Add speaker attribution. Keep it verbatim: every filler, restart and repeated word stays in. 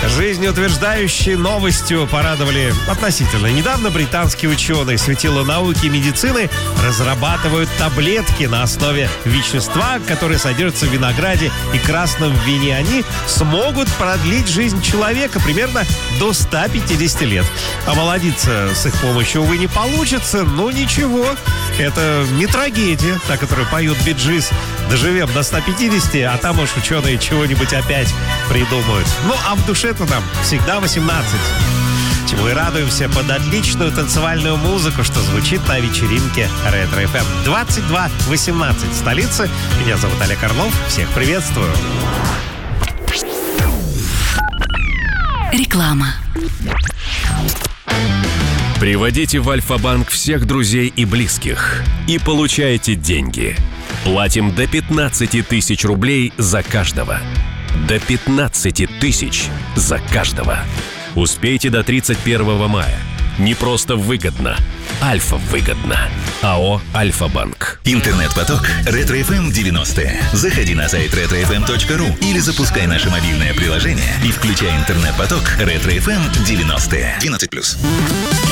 Speaker 1: Жизнеутверждающей новостью порадовали относительно недавно британские ученые. Светила науки и медицины разрабатывают таблетки на основе вещества, которые содержатся в винограде и красном вине. Они смогут продлить жизнь человека примерно до ста пятидесяти лет. Омолодиться с их помощью, увы, не получится, но ничего. Это не трагедия, та, которую поют Биджис. Доживем до ста пятидесяти, а там уж ученые чего-нибудь опять придумают. Ну, а в душе-то нам всегда восемнадцать. Чему и радуемся под отличную танцевальную музыку, что звучит на вечеринке Ретро эф эм. двадцать два восемнадцать, столица. Меня зовут Олег Орлов. Всех приветствую.
Speaker 2: Реклама.
Speaker 3: Приводите в Альфа-банк всех друзей и близких и получайте деньги. Платим до пятнадцати тысяч рублей за каждого. До пятнадцати тысяч за каждого. Успейте до тридцать первого мая. Не просто выгодно. Альфа-выгодно. АО «Альфа-банк».
Speaker 4: Интернет-поток Ретро эф эм девяностые. Заходи на сайт ретро эф эм точка ру или запускай наше мобильное приложение и включай интернет-поток Ретро эф эм девяностые. двенадцать плюс.